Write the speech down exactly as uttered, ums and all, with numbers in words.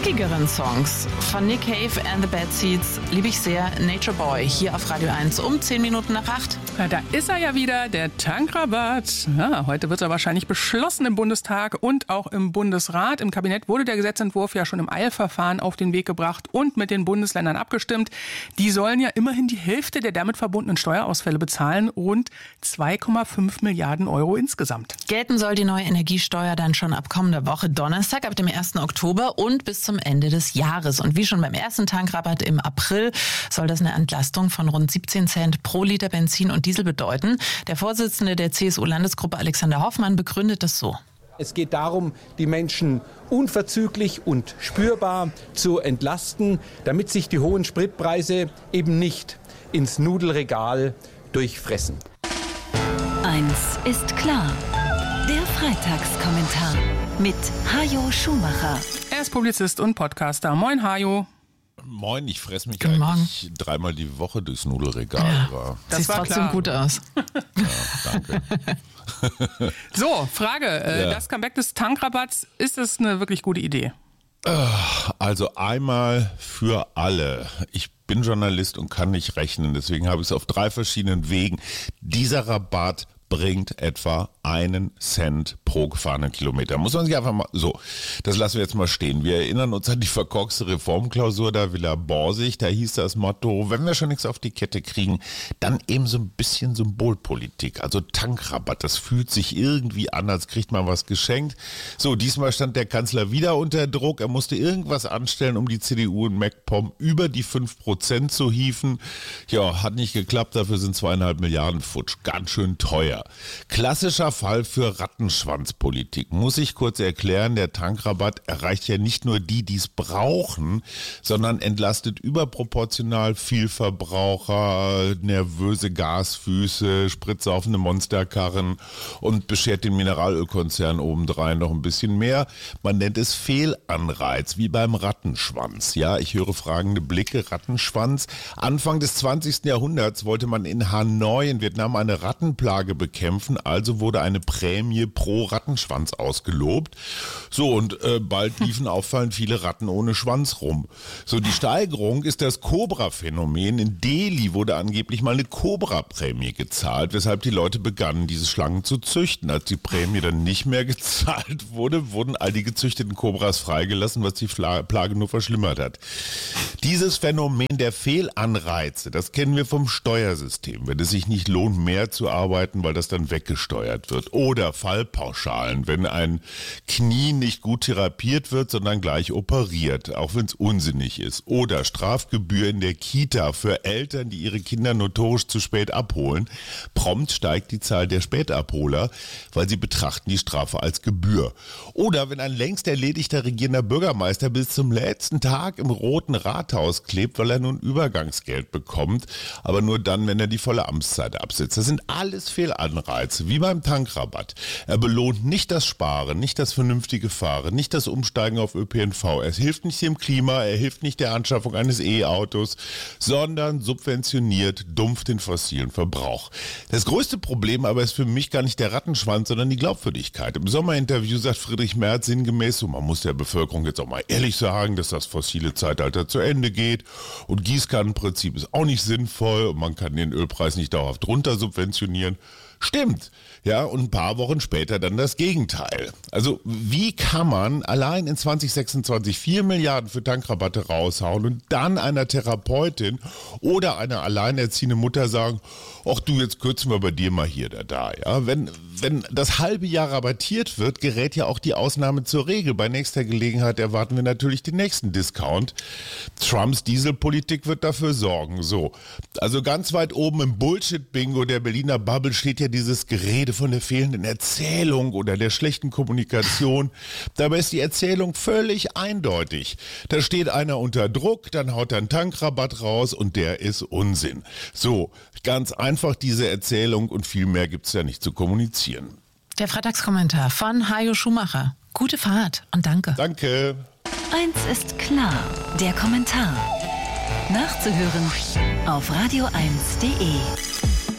rockigeren Songs von Nick Cave and the Bad Seeds liebe ich sehr. Nature Boy hier auf Radio eins um zehn Minuten nach acht. Ja, da ist er ja wieder, der Tankrabatt. Ja, heute wird er wahrscheinlich beschlossen im Bundestag und auch im Bundesrat. Im Kabinett wurde der Gesetzentwurf ja schon im Eilverfahren auf den Weg gebracht und mit den Bundesländern abgestimmt. Die sollen ja immerhin die Hälfte der damit verbundenen Steuerausfälle bezahlen, rund zwei Komma fünf Milliarden Euro insgesamt. Gelten soll die neue Energiesteuer dann schon ab kommender Woche Donnerstag, ab dem ersten Oktober und bis zum Ende des Jahres. Und wie schon beim ersten Tankrabatt im April soll das eine Entlastung von rund siebzehn Cent pro Liter Benzin und Diesel bedeuten. Der Vorsitzende der C S U-Landesgruppe Alexander Hoffmann begründet das so. Es geht darum, die Menschen unverzüglich und spürbar zu entlasten, damit sich die hohen Spritpreise eben nicht ins Nudelregal durchfressen. Eins ist klar. Der Freitagskommentar mit Hajo Schumacher. Er ist Publizist und Podcaster. Moin, Hajo. Moin, ich fresse mich Guten eigentlich dreimal die Woche durchs Nudelregal. Ja, Aber das sieht war trotzdem klar. gut aus. ja, danke. So, Frage. Äh, Ja. Das Comeback des Tankrabatts, ist das eine wirklich gute Idee? Also einmal für alle. Ich bin Journalist und kann nicht rechnen, deswegen habe ich es auf drei verschiedenen Wegen. Dieser Rabatt bringt etwa einen Cent pro gefahrenen Kilometer. Muss man sich einfach mal, so, das lassen wir jetzt mal stehen. Wir erinnern uns an die verkorkste Reformklausur der Villa Borsig. Da hieß das Motto, wenn wir schon nichts auf die Kette kriegen, dann eben so ein bisschen Symbolpolitik. Also Tankrabatt, das fühlt sich irgendwie an, als kriegt man was geschenkt. So, diesmal stand der Kanzler wieder unter Druck. Er musste irgendwas anstellen, um die C D U und MacPom über die fünf Prozent zu hieven. Ja, hat nicht geklappt, dafür sind zweieinhalb Milliarden futsch. Ganz schön teuer. Klassischer Fall für Rattenschwanzpolitik. Muss ich kurz erklären, der Tankrabatt erreicht ja nicht nur die, die es brauchen, sondern entlastet überproportional viel Verbraucher, nervöse Gasfüße, spritzsaufende Monsterkarren und beschert den Mineralölkonzern obendrein noch ein bisschen mehr. Man nennt es Fehlanreiz, wie beim Rattenschwanz. Ja, ich höre fragende Blicke. Rattenschwanz. Anfang des zwanzigsten Jahrhunderts wollte man in Hanoi in Vietnam eine Rattenplage bekämpfen, also wurde eine Prämie pro Rattenschwanz ausgelobt. So, und äh, bald liefen auffallend viele Ratten ohne Schwanz rum. So, die Steigerung ist das Cobra-Phänomen. In Delhi wurde angeblich mal eine Cobra-Prämie gezahlt, weshalb die Leute begannen, diese Schlangen zu züchten. Als die Prämie dann nicht mehr gezahlt wurde, wurden all die gezüchteten Cobras freigelassen, was die Fla- Plage nur verschlimmert hat. Dieses Phänomen der Fehlanreize, das kennen wir vom Steuersystem. Wenn es sich nicht lohnt, mehr zu arbeiten, weil das dann weggesteuert wird. Oder Fallpauschalen, wenn ein Knie nicht gut therapiert wird, sondern gleich operiert, auch wenn es unsinnig ist. Oder Strafgebühr in der Kita für Eltern, die ihre Kinder notorisch zu spät abholen. Prompt steigt die Zahl der Spätabholer, weil sie betrachten die Strafe als Gebühr. Oder wenn ein längst erledigter regierender Bürgermeister bis zum letzten Tag im Roten Rathaus klebt, weil er nun Übergangsgeld bekommt, aber nur dann, wenn er die volle Amtszeit absitzt. Das sind alles Fehlanreize, wie beim Tankrabatt. Er belohnt nicht das Sparen, nicht das vernünftige Fahren, nicht das Umsteigen auf Ö P N V. Er hilft nicht dem Klima, er hilft nicht der Anschaffung eines E-Autos, sondern subventioniert dumpf den fossilen Verbrauch. Das größte Problem aber ist für mich gar nicht der Rattenschwanz, sondern die Glaubwürdigkeit. Im Sommerinterview sagt Friedrich Merz sinngemäß, so, man muss der Bevölkerung jetzt auch mal ehrlich sagen, dass das fossile Zeitalter zu Ende geht und Gießkannenprinzip ist auch nicht sinnvoll und man kann den Ölpreis nicht dauerhaft runter subventionieren. Stimmt, ja, und ein paar Wochen später dann das Gegenteil. Also wie kann man allein in zwanzig sechsundzwanzig vier Milliarden für Tankrabatte raushauen und dann einer Therapeutin oder einer alleinerziehenden Mutter sagen, ach du, jetzt kürzen wir bei dir mal hier oder da. Ja? Wenn, wenn das halbe Jahr rabattiert wird, gerät ja auch die Ausnahme zur Regel. Bei nächster Gelegenheit erwarten wir natürlich den nächsten Discount. Trumps Dieselpolitik wird dafür sorgen. So, also ganz weit oben im Bullshit-Bingo der Berliner Bubble steht ja dieses Gerede von der fehlenden Erzählung oder der schlechten Kommunikation. Dabei ist die Erzählung völlig eindeutig. Da steht einer unter Druck, dann haut er einen Tankrabatt raus und der ist Unsinn. So, ganz einfach diese Erzählung und viel mehr gibt es ja nicht zu kommunizieren. Der Freitagskommentar von Hajo Schumacher. Gute Fahrt und danke. Danke. Eins ist klar, der Kommentar. Nachzuhören auf radio eins punkt de.